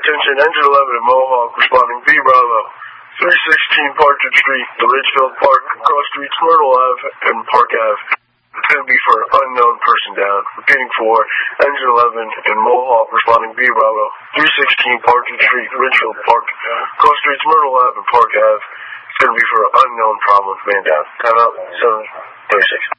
Attention, engine 11 at Mohawk, responding B Bravo. 316 Partridge Street, the Ridgefield Park, cross streets Myrtle Ave and Park Ave. It's going to be for unknown person down. Repeating for engine 11 in Mohawk, responding B Bravo. 316 Partridge Street, Ridgefield Park, cross streets Myrtle Ave and Park Ave. It's going to be for unknown problem with man down. Time out, 7:36.